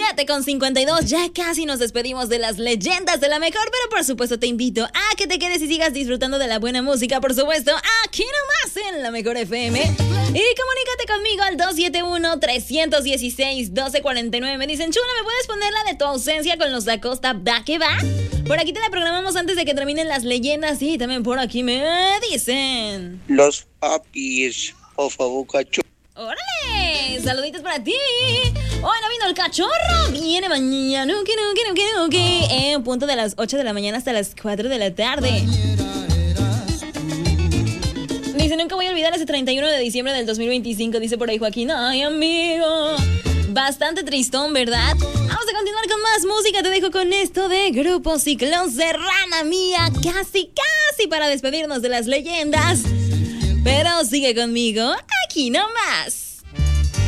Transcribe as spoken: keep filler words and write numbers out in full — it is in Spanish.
siete con cincuenta y dos. Ya casi nos despedimos de las leyendas de la mejor, pero por supuesto te invito a que te quedes y sigas disfrutando de la buena música, por supuesto, aquí nomás en la mejor F M. Y comunícate conmigo al dos siete uno, tres uno seis, uno dos cuatro nueve. Me dicen, chula, ¿me puedes poner la de tu ausencia con los Acosta? ¿Va que va? Por aquí te la programamos antes de que terminen las leyendas. Y también por aquí me dicen, los papis, por favor, cachorro. ¡Órale! Saluditos para ti. Hoy no vino el cachorro. Viene mañana. No, que no, que no, que no, que en punto de las ocho de la mañana hasta las cuatro de la tarde. Dice, nunca voy a olvidar ese treinta y uno de diciembre del dos mil veinticinco. Dice por ahí Joaquín. Ay, amigo. Bastante tristón, ¿verdad? Vamos a continuar con más música. Te dejo con esto de Grupo Ciclón Serrana Mía. Casi, casi para despedirnos de las leyendas. Pero sigue conmigo, aquí nomás.